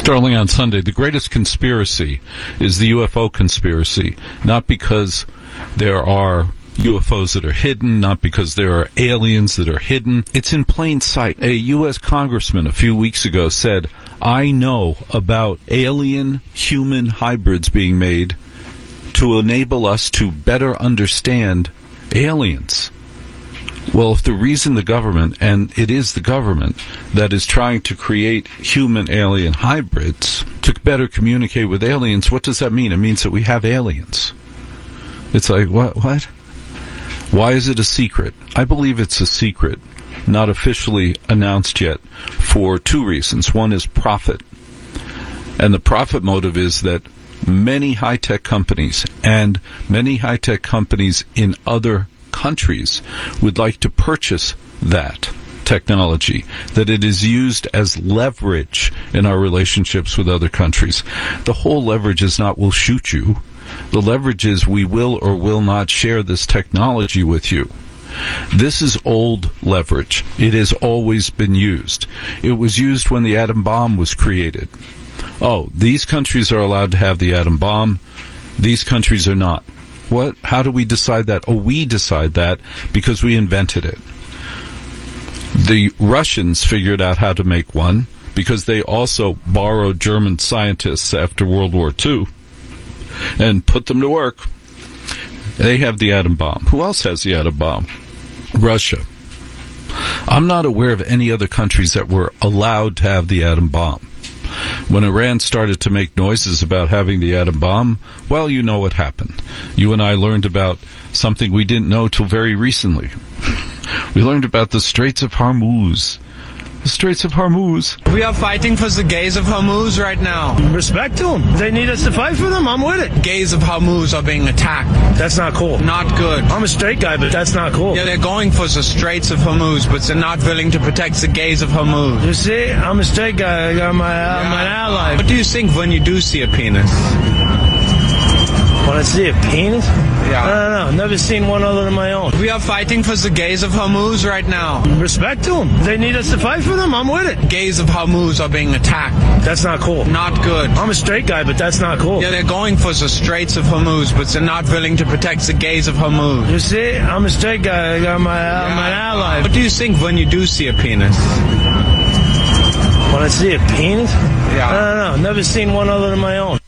Starling on Sunday, the greatest conspiracy is the UFO conspiracy, not because there are UFOs that are hidden, not because there are aliens that are hidden. It's in plain sight. A U.S. congressman a few weeks ago said, I know about alien-human hybrids being made to enable us to better understand aliens. Well, if the reason the government, and it is the government, that is trying to create human-alien hybrids to better communicate with aliens, what does that mean? It means that we have aliens. It's like, what? Why is it a secret? I believe it's a secret, not officially announced yet, for two reasons. One is profit. And the profit motive is that many high-tech companies and many high-tech companies in other countries would like to purchase that technology, that it is used as leverage in our relationships with other countries. The whole leverage is not we'll shoot you. The leverage is we will or will not share this technology with you. This is old leverage. It has always been used. It was used when the atom bomb was created. Oh, these countries are allowed to have the atom bomb. These countries are not. What? How do we decide that? Oh, we decide that because we invented it. The Russians figured out how to make one because they also borrowed German scientists after World War II and put them to work. They have the atom bomb. Who else has the atom bomb? Russia. I'm not aware of any other countries that were allowed to have the atom bomb. When Iran started to make noises about having the atom bomb, well, you know what happened. You and I learned about something we didn't know till very recently. We learned about the Straits of Hormuz. The Straits of Hormuz. We are fighting for the gays of Hormuz right now. Respect to them. If they need us to fight for them, I'm with it. Gays of Hormuz are being attacked. That's not cool. Not good. I'm a straight guy, but that's not cool. Yeah, they're going for the Straits of Hormuz, but they're not willing to protect the gays of Hormuz. You see, I'm a straight guy. I got my ally. What do you think when you do see a penis? When I see a penis? Yeah. I don't know. Never seen one other than my own. We are fighting for the gays of Hormuz right now. Respect to them. If they need us to fight for them, I'm with it. Gays of Hormuz are being attacked. That's not cool. Not good. I'm a straight guy, but that's not cool. Yeah, they're going for the Straits of Hormuz, but they're not willing to protect the gays of Hormuz. You see, I'm a straight guy. I got my ally. What do you think when you do see a penis? When I see a penis? Yeah. I don't know. Never seen one other than my own.